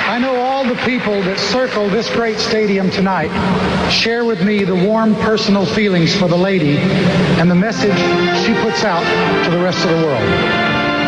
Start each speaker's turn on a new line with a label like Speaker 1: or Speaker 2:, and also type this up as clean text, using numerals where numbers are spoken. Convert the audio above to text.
Speaker 1: I know all the people that circle this great stadium tonight share with me the warm personal feelings for the lady and the message she puts out to the rest of the world.